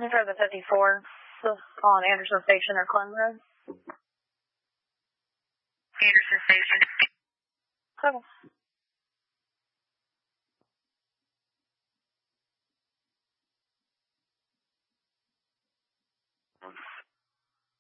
You drive the 54 on Anderson Station or Clem Road. Anderson Station. Okay.